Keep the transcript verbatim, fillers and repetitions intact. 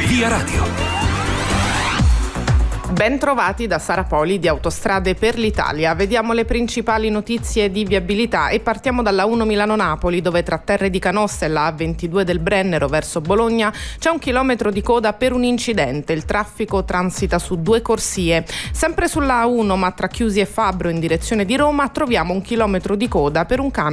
Via Radio. Ben trovati da Sara Poli di Autostrade per l'Italia. Vediamo le principali notizie di viabilità e partiamo dalla uno Milano-Napoli, dove tra Terre di Canossa e la A ventidue del Brennero verso Bologna c'è un chilometro di coda per un incidente. Il traffico transita su due corsie. Sempre sulla A uno, ma tra Chiusi e Fabbro in direzione di Roma, troviamo un chilometro di coda per un camion